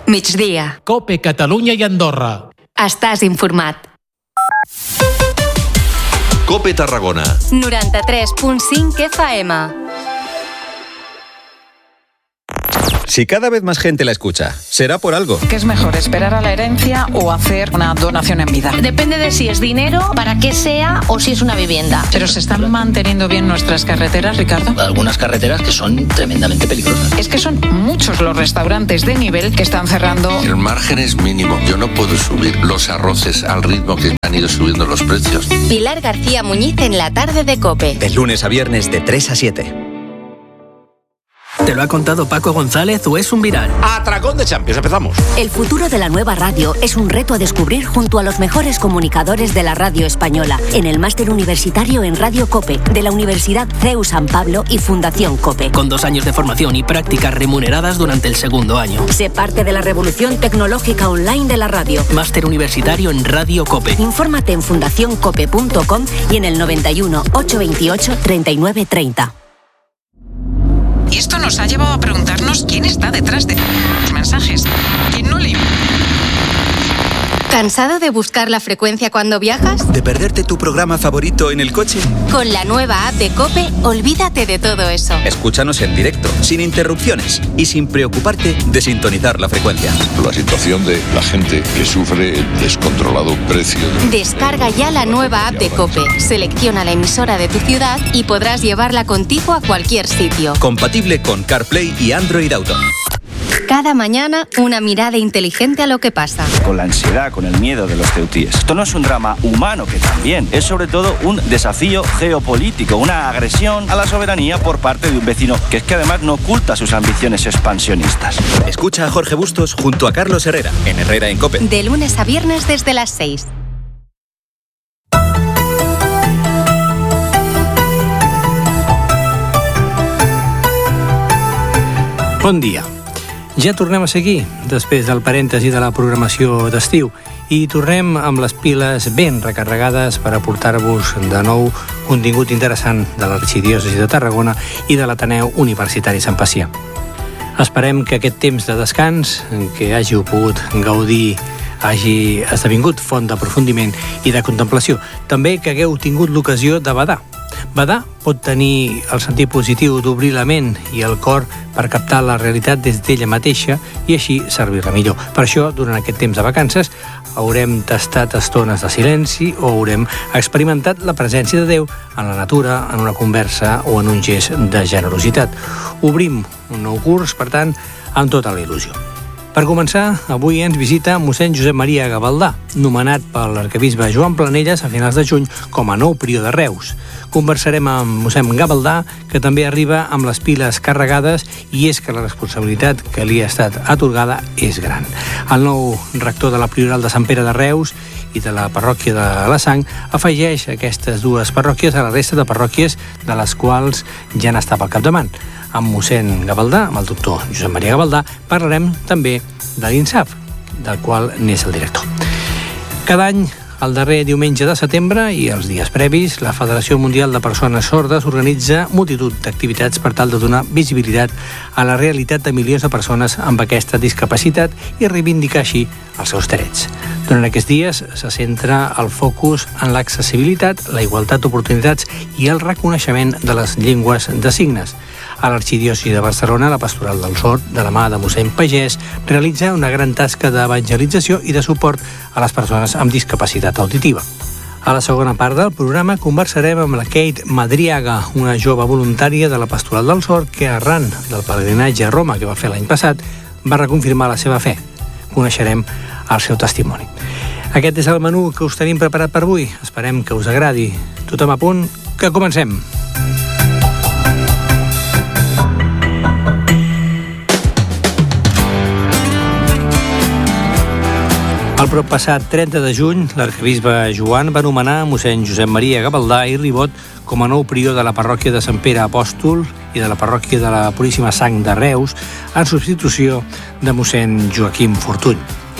Migdia. COPE Catalunya i Andorra. Estàs informat. COPE Tarragona. 93.5 FM. Si cada vez más gente la escucha, será por algo. ¿Qué es mejor, esperar a la herencia o hacer una donación en vida? Depende de si es dinero, para qué sea o si es una vivienda. ¿Pero se están manteniendo bien nuestras carreteras, Ricardo? Algunas carreteras que son tremendamente peligrosas. Es que son muchos los restaurantes de nivel que están cerrando. El margen es mínimo. Yo no puedo subir los arroces al ritmo que han ido subiendo los precios. Pilar García Muñiz en la tarde de COPE. De lunes a viernes de 3 a 7. ¿Te lo ha contado Paco González o es un viral? Atracón de Champions, empezamos. El futuro de la nueva radio es un reto a descubrir junto a los mejores comunicadores de la radio española en el máster universitario en Radio COPE de la Universidad CEU San Pablo y Fundación COPE. Con 2 años de formación y prácticas remuneradas durante el segundo año. Sé parte de la revolución tecnológica online de la radio. Máster universitario en Radio COPE. Infórmate en fundacioncope.com y en el 91 828 39 30. Y esto nos ha llevado a preguntarnos quién está detrás de los mensajes. ¿Quién no lee? ¿Cansado de buscar la frecuencia cuando viajas? ¿De perderte tu programa favorito en el coche? Con la nueva app de COPE, olvídate de todo eso. Escúchanos en directo, sin interrupciones y sin preocuparte de sintonizar la frecuencia. La situación de la gente que sufre el descontrolado precio. Descarga ya la nueva app de COPE, selecciona la emisora de tu ciudad y podrás llevarla contigo a cualquier sitio. Compatible con CarPlay y Android Auto. Cada mañana, una mirada inteligente a lo que pasa. Con la ansiedad, con el miedo de los ceutíes. Esto no es un drama humano, que también es sobre todo un desafío geopolítico, una agresión a la soberanía por parte de un vecino que es que además no oculta sus ambiciones expansionistas. Escucha a Jorge Bustos junto a Carlos Herrera, en Herrera en COPE. De lunes a viernes desde las 6. Bon dia. Ja tornem a seguir, després del parèntesi de la programació d'estiu, i tornem amb les piles ben recarregades per aportar-vos de nou contingut interessant de l'Arxidiòcesi de Tarragona i de l'Ateneu Universitari Sant Pacià. Esperem que aquest temps de descans, que hàgiu pogut gaudir, hagi esdevingut font d'aprofundiment i de contemplació. També que hagueu tingut l'ocasió de badar. Badar pot tenir el sentit positiu d'obrir la ment i el cor per captar la realitat des d'ella mateixa i així servir-la millor. Per això, durant aquest temps de vacances, haurem tastat estones de silenci o haurem experimentat la presència de Déu en la natura, en una conversa o en un gest de generositat. Obrim un nou curs, per tant, amb tota la il·lusió. Per començar, avui ens visita mossèn Josep Maria Gavaldà, nomenat per l'arquebisbe Joan Planelles a finals de juny com a nou prior de Reus. Conversarem amb mossèn Gavaldà, que també arriba amb les piles carregades, i és que la responsabilitat que li ha estat atorgada és gran. El nou rector de la Prioral de Sant Pere de Reus i de la parròquia de la Sang afegeix aquestes dues parròquies a la resta de parròquies de les quals ja n'està pel capdavant. Amb mossèn Gavaldà, amb el doctor Josep Maria Gavaldà, parlarem també de l'INSAF, del qual n'és el director. Cada any, el darrer diumenge de setembre i els dies previs, la Federació Mundial de Persones Sordes organitza multitud d'activitats per tal de donar visibilitat a la realitat de milions de persones amb aquesta discapacitat i reivindicar així els seus drets. Durant aquests dies se centra el focus en l'accessibilitat, la igualtat d'oportunitats i el reconeixement de les llengües de signes. A l'Arxidiòcesi de Barcelona, la Pastoral del Sord, de la mà de mossèn Pagès, realitza una gran tasca d'evangelització i de suport a les persones amb discapacitat auditiva. A la segona part del programa conversarem amb la Kate Madriaga, una jove voluntària de la Pastoral del Sord que, arran del pelegrinatge a Roma que va fer l'any passat, va reconfirmar la seva fe. Coneixerem el seu testimoni. Aquest és el menú que us tenim preparat per avui. Esperem que us agradi. Tothom a punt, que comencem! El proppassat 30 de juny, l'arquebisbe Joan va nomenar mossèn Josep Maria Gavaldà i Ribot com a nou prior de la parròquia de Sant Pere Apòstol i de la parròquia de la Puríssima Sang de Reus, en substitució de mossèn Joaquim Fortuny.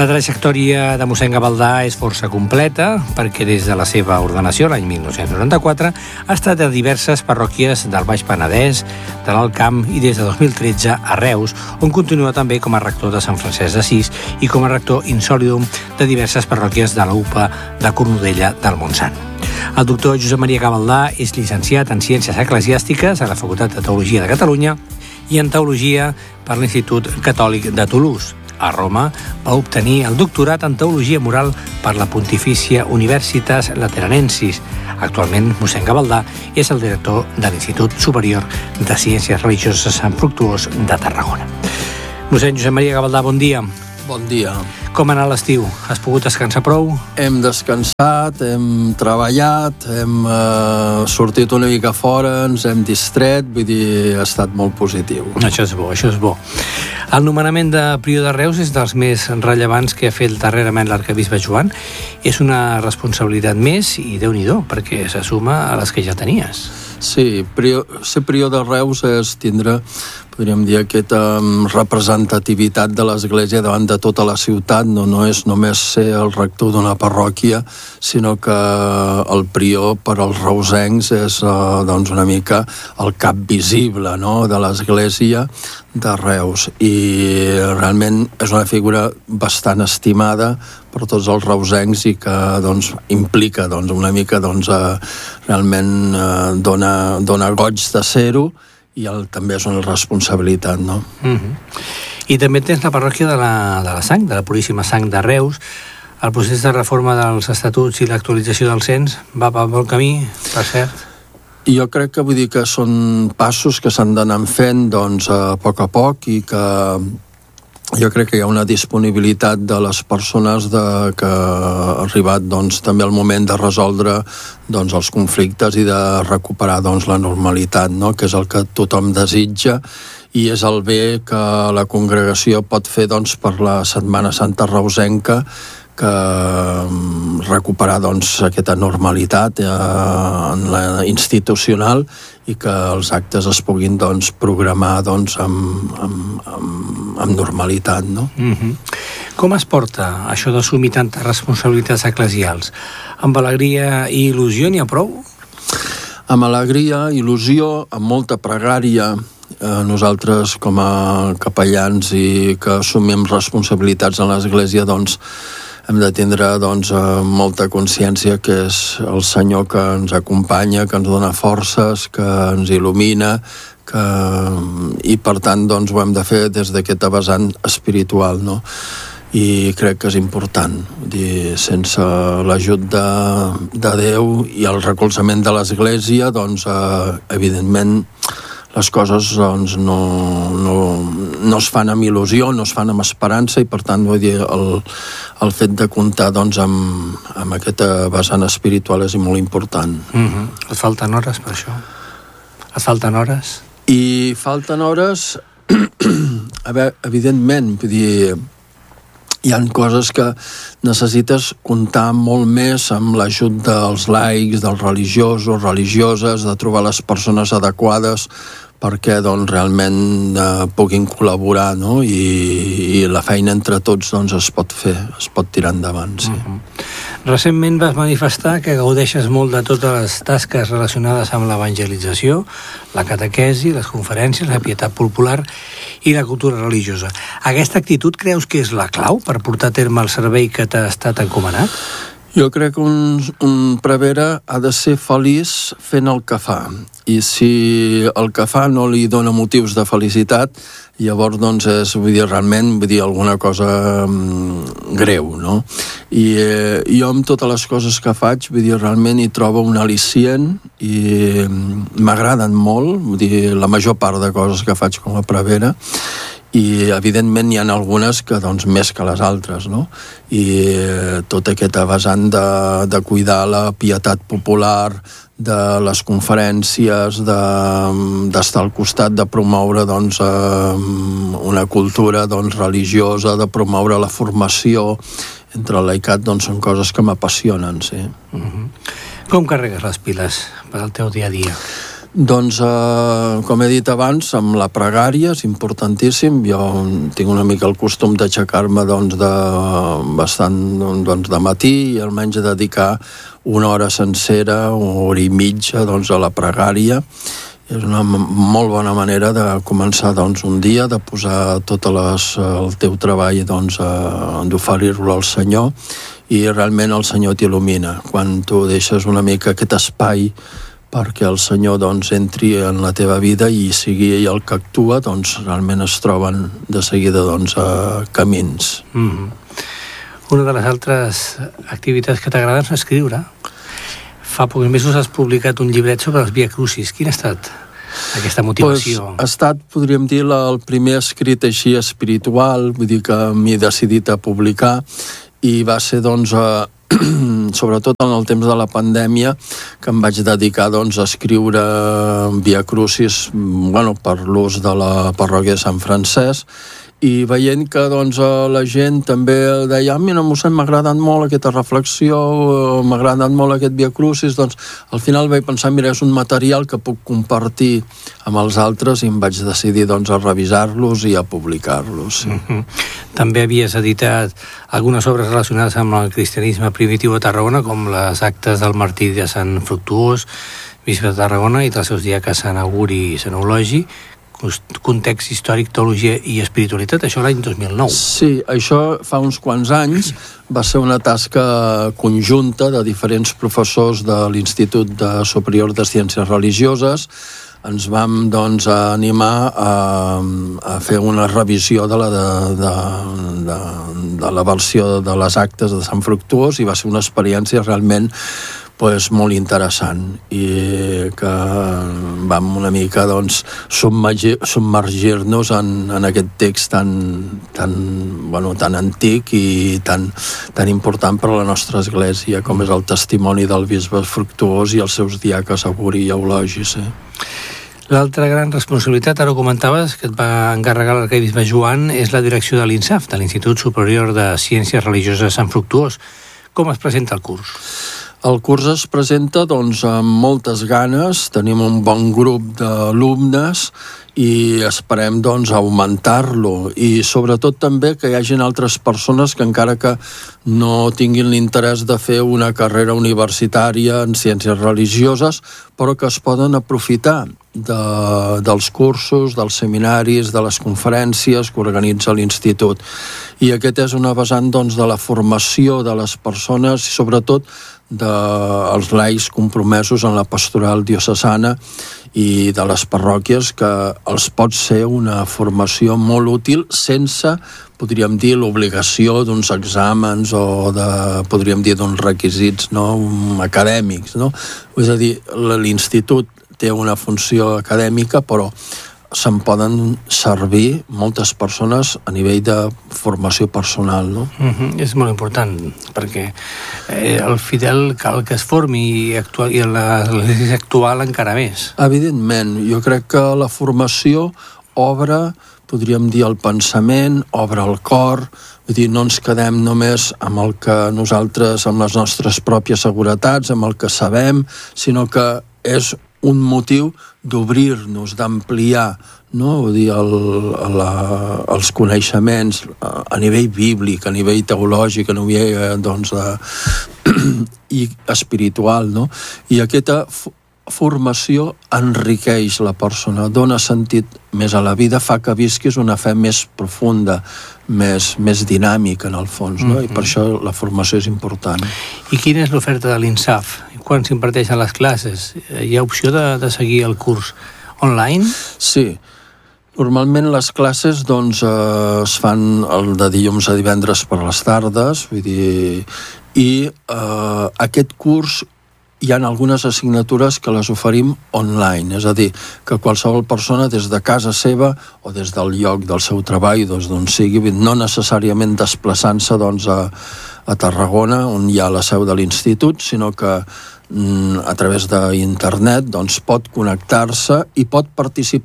La trajectòria de mossèn Gavaldà és força completa perquè des de la seva ordenació l'any 1994 ha estat a diverses parròquies del Baix Penedès, de l'Alt Camp i des de 2013 a Reus, on continua també com a rector de Sant Francesc d'Assís i com a rector insòlidum de diverses parròquies de la UPA de Cornudella del Montsant. El doctor Josep Maria Gavaldà és llicenciat en Ciències Eclesiàstiques a la Facultat de Teologia de Catalunya i en Teologia per l'Institut Catòlic de Toulouse. A Roma va obtenir el doctorat en Teologia Moral per la Pontifícia Universitas Lateranensis. Actualment, mossèn Gavaldà és el director de l'Institut Superior de Ciències Religioses Sant Fructuós de Tarragona. Mossèn Josep Maria Gavaldà, bon dia. Bon dia. Com ha anat l'estiu? Has pogut descansar prou? Hem descansat, hem treballat, hem sortit una mica fora, ens hem distret, vull dir, ha estat molt positiu. Això és bo, això és bo. El nomenament de prior de Reus és dels més rellevants que ha fet darrerament l'arquebisbe Joan. És una responsabilitat més i Déu-n'hi-do, perquè se suma a les que ja tenies. Sí, ser prior de Reus és tindre, podríem dir, aquesta representativitat de l'Església davant de tota la ciutat. No és només ser el rector d'una parròquia, sinó que el prior per als reusencs és doncs una mica el cap visible, no?, de l'Església de Reus. I realment és una figura bastant estimada per tots els reusencs i que doncs, implica doncs, una mica realment dona goig de ser-ho i també és una responsabilitat, no? I també tens la parròquia de la Sang, de la Puríssima Sang de Reus. El procés de reforma dels estatuts i l'actualització del cens va pel bon camí, per cert? Jo crec que vull dir que són passos que s'han d'anar fent doncs, a poc i que jo crec que hi ha una disponibilitat de les persones que ha arribat doncs, també el moment de resoldre doncs, els conflictes i de recuperar doncs, la normalitat, no?, que és el que tothom desitja i és el bé que la congregació pot fer doncs, per la Setmana Santa reusenca, que recuperar doncs, aquesta normalitat en la institucional i que els actes es puguin doncs, programar doncs, amb normalitat, no? Com es porta això d'assumir tantes responsabilitats eclesials? Amb alegria i il·lusió n'hi ha prou? Amb alegria, il·lusió, amb molta pregària. Nosaltres com a capellans i que assumim responsabilitats en l'Església doncs hem de tindre doncs, molta consciència que és el Senyor que ens acompanya, que ens dona forces, que ens il·lumina, i per tant doncs, ho hem de fer des d'aquesta vessant espiritual, no? I crec que és important. Vull dir, sense l'ajut de Déu i el recolzament de l'Església, doncs, evidentment, les coses doncs, no es fan amb il·lusió, no es fan amb esperança i per tant vull dir, el fet de comptar doncs, amb aquesta vessant espiritual és molt important. Et falten hores per això? Et falten hores? I falten hores evidentment, vull dir, hi ha coses que necessites comptar molt més amb l'ajut dels laics, dels religiosos, religioses, de trobar les persones adequades perquè doncs, realment puguin col·laborar, no? I la feina entre tots doncs, es pot fer, es pot tirar endavant. Sí. Recentment vas manifestar que gaudeixes molt de totes les tasques relacionades amb l'evangelització, la catequesi, les conferències, la pietat popular i la cultura religiosa. Aquesta actitud creus que és la clau per portar a terme el servei que t'ha estat encomanat? Jo crec que un prevere ha de ser feliç fent el que fa, i si el que fa no li dona motius de felicitat, llavors doncs és, realment alguna cosa greu, no? I jo amb totes les coses que faig, realment hi trobo un al·licient i m'agraden molt, la major part de coses que faig com a prevere, i evidentment hi ha algunes que doncs més que les altres, no? I tota aquesta vessant de cuidar la pietat popular, de les conferències, d'estar al costat, de promoure doncs, una cultura doncs, religiosa, de promoure la formació entre el laicat, doncs són coses que m'apassionen, sí. Com carregues les piles per al teu dia a dia? Doncs, com he dit abans, amb la pregària és importantíssim. Jo tinc una mica el costum d'aixecar-me bastant de matí i almenys dedicar una hora sencera, una hora i mitja a la pregària. És una molt bona manera de començar un dia, de posar tot el teu treball, d'oferir-lo al Senyor, i realment el Senyor t'il·lumina. Quan tu deixes una mica aquest espai perquè el Senyor entri en la teva vida i sigui ell el que actua, realment es troben de seguida camins. Una de les altres activitats que t'agrada és escriure. Fa pocs mesos has publicat un llibret sobre els Via Crucis. Quina ha estat aquesta motivació? Ha estat, podríem dir, el primer escrit així espiritual, vull dir que m'he decidit a publicar, i va ser, sobretot en el temps de la pandèmia, que em vaig dedicar a escriure Via Crucis per l'ús de la parròquia de Sant Francesc, i veient que la gent també deia: mira, mossèn, m'ha agradat molt aquesta reflexió, m'ha agradat molt aquest Via Crucis, al final vaig pensar, mira, és un material que puc compartir amb els altres, i em vaig decidir a revisar-los i a publicar-los. Sí. També havies editat algunes obres relacionades amb el cristianisme primitiu a Tarragona, com les actes del martiri de Sant Fructuós, bisbe de Tarragona, i dels seus diaques Sant Auguri i Sant Eulogi, context històric, teologia i espiritualitat, això l'any 2009. Sí, això fa uns quants anys va ser una tasca conjunta de diferents professors de l'Institut Superior de Ciències Religioses. Ens vam animar a fer una revisió de la versió de les actes de Sant Fructuós, i va ser una experiència realment molt interessant, i que vam una mica submergir-nos en aquest text tan antic i tan important per a la nostra església, com és el testimoni del bisbe Fructuós i els seus diaques Auguri i Eulogi. Sí. L'altra gran responsabilitat, ara ho comentaves, que et va encarregar l'arquebisbe Joan, és la direcció de l'INSAF, de l'Institut Superior de Ciències Religioses Sant Fructuós. Com es presenta el curs? El curs es presenta amb moltes ganes, tenim un bon grup d'alumnes i esperem augmentar-lo, i sobretot també que hi hagin altres persones que, encara que no tinguin l'interès de fer una carrera universitària en ciències religioses, però que es poden aprofitar dels cursos, dels seminaris, de les conferències que organitza l'Institut. I aquest és una vessant de la formació de les persones i sobretot dels laics compromesos en la pastoral diocesana i de les parròquies, que els pot ser una formació molt útil sense, podríem dir, l'obligació d'uns exàmens o podríem dir, d'uns requisits acadèmics. És a dir, l'Institut té una funció acadèmica, però se'n poden servir moltes persones a nivell de formació personal. És molt important, perquè el fidel cal que es formi, i l'església actual encara més. Evidentment, jo crec que la formació obre, podríem dir, el pensament, obre el cor, vull dir, no ens quedem només amb el que nosaltres, amb les nostres pròpies seguretats, amb el que sabem, sinó que és un motiu d'obrir-nos, d'ampliar, vull dir, els coneixements a nivell bíblic, a nivell teològic, a nivell i espiritual, i aquesta formació enriqueix la persona, dona sentit més a la vida, fa que visquis una fe més profunda, més dinàmica en el fons, i per això la formació és important. I quina és l'oferta de l'INSAF? Quan s'imparteixen les classes? Hi ha opció de seguir el curs online? Sí. Normalment les classes es fan de dilluns a divendres per les tardes, vull dir, i aquest curs hi ha algunes assignatures que les oferim online, és a dir, que qualsevol persona des de casa seva o des del lloc del seu treball, d'on sigui, no necessàriament desplaçant-se a Tarragona, on hi ha la seu de l'Institut, sinó que a través d'internet pot connectar-se i pot participar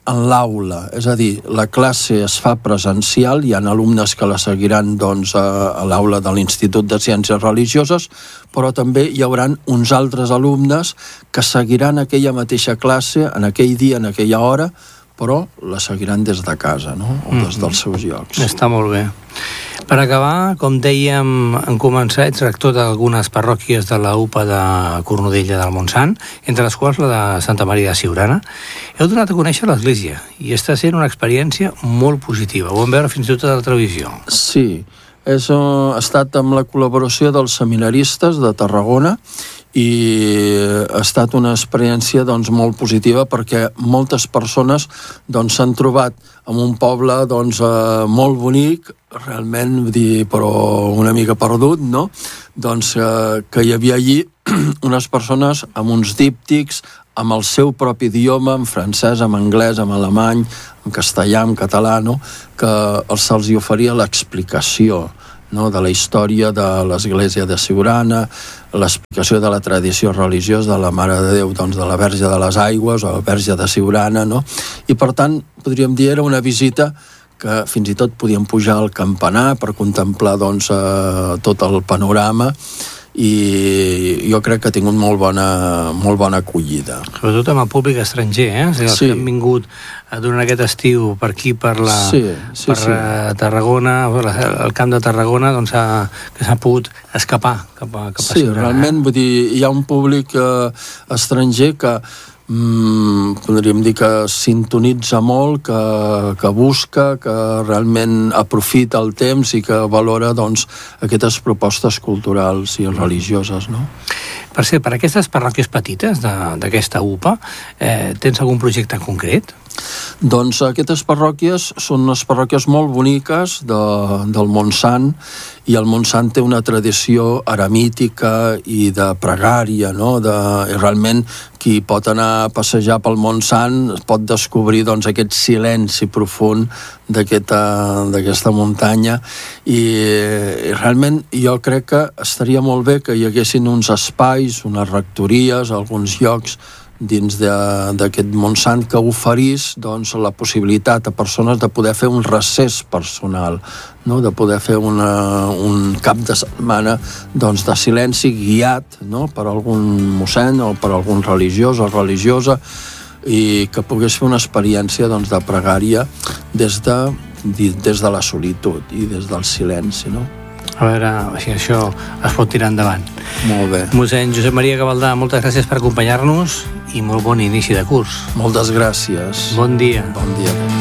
en l'aula, és a dir, la classe es fa presencial, hi ha alumnes que la seguiran doncs, a l'aula de l'Institut de Ciències Religioses, però també hi haurà uns altres alumnes que seguiran aquella mateixa classe en aquell dia, en aquella hora, però la seguiran des de casa, no? O des dels seus llocs. Està molt bé. Per acabar, com dèiem, en començar, ets rector d'algunes parròquies de la UPA de Cornudella del Montsant, entre les quals la de Santa Maria de Siurana. Heu donat a conèixer l'església i està sent una experiència molt positiva. Ho vam veure fins i tot a la televisió. Sí, ha estat amb la col·laboració dels seminaristes de Tarragona i ha estat una experiència doncs, molt positiva perquè moltes persones doncs, s'han trobat en un poble doncs, molt bonic, realment, però una mica perdut, no? Doncs que hi havia allí unes persones amb uns díptics, amb el seu propi idioma, en francès, en anglès, en alemany, en castellà, en català, no? Que se'ls hi oferia l'explicació, no? De la història de l'església de Siurana, l'explicació de la tradició religiosa de la Mare de Déu, doncs, de la Verge de les Aigües o la Verge de Siurana, no? I per tant, podríem dir, era una visita que fins i tot podíem pujar al campanar per contemplar doncs, tot el panorama, i jo crec que ha tingut molt bona acollida. Sobretot amb el públic estranger, O sigui, els que han vingut durant aquest estiu per aquí, per Tarragona, el camp de Tarragona, doncs que s'ha pogut escapar cap a Siurana. Realment, vull dir, hi ha un públic estranger que podríem dir que sintonitza molt, que busca, que realment aprofita el temps i que valora doncs, aquestes propostes culturals i religioses, no? Per cert, per aquestes parròquies petites d'aquesta UPA, tens algun projecte concret? Doncs aquestes parròquies són unes parròquies molt boniques del Montsant, i el Montsant té una tradició eremítica i de pregària, no? I realment qui pot anar a passejar pel Montsant pot descobrir doncs, aquest silenci profund d'aquesta muntanya, i realment jo crec que estaria molt bé que hi haguessin uns espais, unes rectories, alguns llocs dins d'aquest Montsant que oferís doncs, la possibilitat a persones de poder fer un recés personal, no? De poder fer un cap de setmana doncs, de silenci guiat, no? Per algun mossèn o per algun religiós o religiosa, i que pogués fer una experiència doncs, de pregària des de la solitud i des del silenci, no? A veure si això es pot tirar endavant. Molt bé. Mossèn Josep Maria Gavaldà, moltes gràcies per acompanyar-nos i molt bon inici de curs. Moltes gràcies. Bon dia. Bon dia.